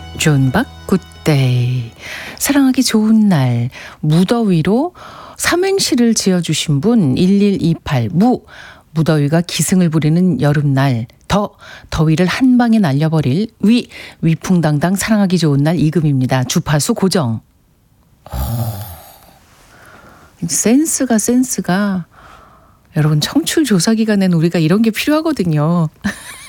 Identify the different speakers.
Speaker 1: 존박 굿데이. 사랑하기 좋은 날 무더위로 삼행시를 지어주신 분 1128. 무더위가 기승을 부리는 여름날. 더위를 한 방에 날려버릴 위풍당당 사랑하기 좋은 날 이금입니다. 주파수 고정. 센스가 여러분 청출 조사 기간에는 우리가 이런 게 필요하거든요.